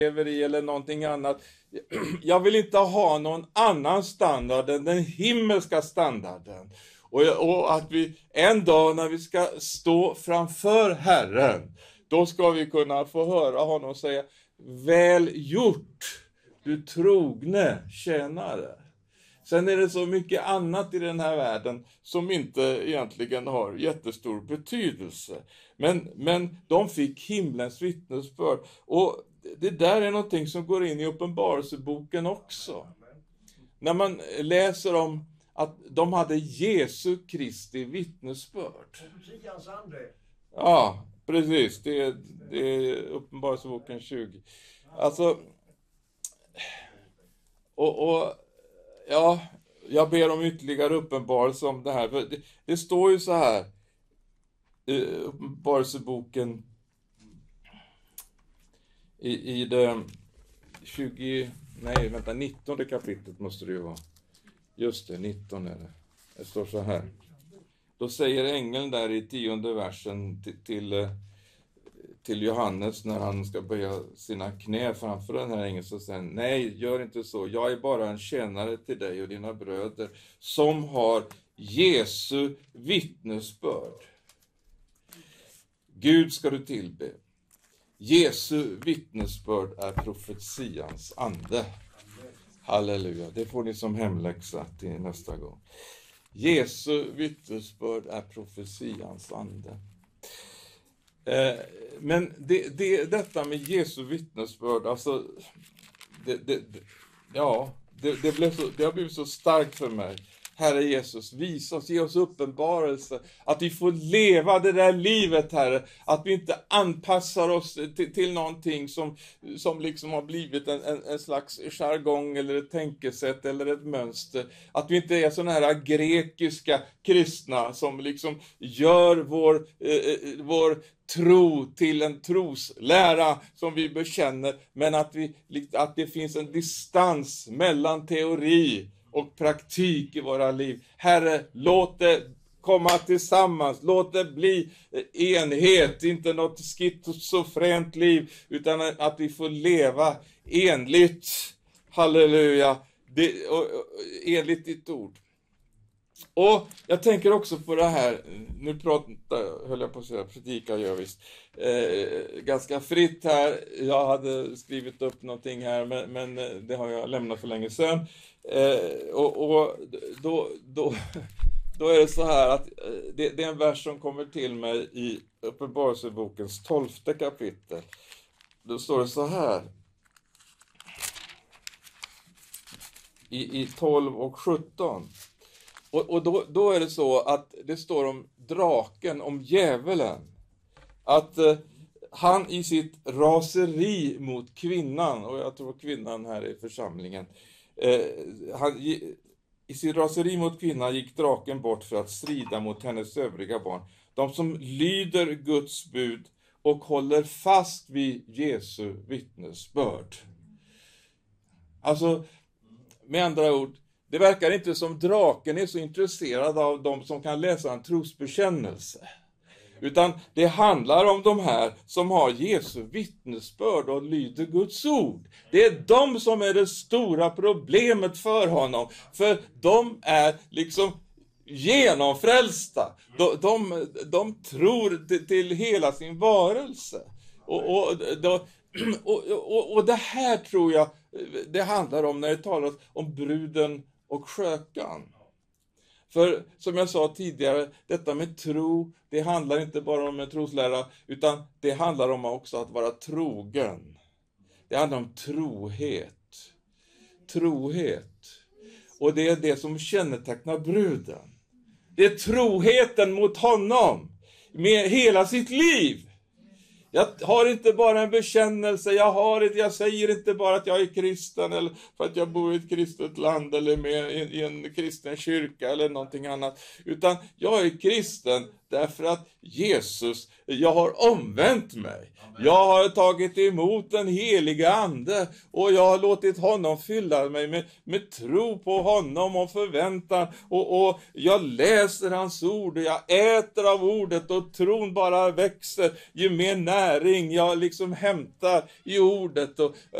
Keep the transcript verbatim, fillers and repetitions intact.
lever i eller någonting annat. Jag vill inte ha någon annan standard än den himmelska standarden. Och, och att vi en dag när vi ska stå framför Herren, då ska vi kunna få höra honom säga: väl gjort, du trogne tjänare. Sen är det så mycket annat i den här världen som inte egentligen har jättestor betydelse. Men, men de fick himlens vittnesbörd. Och det där är någonting som går in i Uppenbarelseboken också. När man läser om att de hade Jesu Kristi vittnesbörd. Ja, precis. Det är, det är Uppenbarelseboken tjugo. Alltså, och, och ja, jag ber om ytterligare uppenbarelse om det här. Det, det står ju så här i Uppenbarelseboken i, i det tjugo, nej vänta, nittonde kapitlet måste det ju vara. Just det, nitton är det. Det står så här. Då säger ängeln där i tionde versen till, till, till Johannes när han ska böja sina knä framför den här ängeln, så säger: nej, gör inte så. Jag är bara en tjänare till dig och dina bröder som har Jesu vittnesbörd. Gud ska du tillbe. Jesu vittnesbörd är profetians ande. Halleluja, det får ni som hemläxa till nästa gång. Jesu vittnesbörd är profetians ande. Eh, men det, det, detta med Jesu vittnesbörd, alltså, det, det, det, ja, det, det, blev så, det har blivit så starkt för mig. Herre Jesus, visa oss, ge oss uppenbarelse, att vi får leva det där livet, Herre, att vi inte anpassar oss till, till någonting som, som liksom har blivit en, en, en slags jargong eller ett tänkesätt eller ett mönster, att vi inte är såna här grekiska kristna som liksom gör vår, eh, vår tro till en troslära som vi bekänner, men att, vi, att det finns en distans mellan teori och praktik i våra liv. Herre, låt det komma tillsammans. Låt det bli enhet. Inte något schizofrent liv, utan att vi får leva enligt, halleluja, det, och, och, enligt ditt ord. Och jag tänker också på det här, nu pratar, höll jag på att säga, predikar jag visst, eh, ganska fritt här. Jag hade skrivit upp någonting här, men, men det har jag lämnat för länge sedan. Eh, och och då, då, då är det så här att det, det är en vers som kommer till mig i Uppenbarelsebokens tolfte kapitel. Då står det så här i, i tolv och sjutton. Och, och då, då är det så att det står om draken, om djävulen. Att eh, han i sitt raseri mot kvinnan, och jag tror kvinnan här i församlingen, eh, han, i sitt raseri mot kvinnan gick draken bort för att strida mot hennes övriga barn. De som lyder Guds bud och håller fast vid Jesu vittnesbörd. Alltså, med andra ord, det verkar inte som draken är så intresserad av de som kan läsa en trosbekännelse. Utan det handlar om de här som har Jesu vittnesbörd och lyder Guds ord. Det är de som är det stora problemet för honom. För de är liksom genomfrälsta. De, de, de tror till, till hela sin varelse. Och, och, och, och, och det här tror jag det handlar om när det talas om bruden och skökan. För som jag sa tidigare, detta med tro, det handlar inte bara om en troslära, utan det handlar om också att vara trogen. Det handlar om trohet. Trohet. Och det är det som kännetecknar bruden. Det är troheten mot honom med hela sitt liv. Jag har inte bara en bekännelse, jag, har ett, jag säger inte bara att jag är kristen eller för att jag bor i ett kristet land eller med i en kristen kyrka eller någonting annat. Utan jag är kristen Därför att Jesus, jag har omvänt mig. Jag har tagit emot den heliga ande och jag har låtit honom fylla mig med, med tro på honom och förväntan. Och, och jag läser hans ord och jag äter av ordet och tron bara växer. Ju mer näring jag liksom hämtar i ordet. Och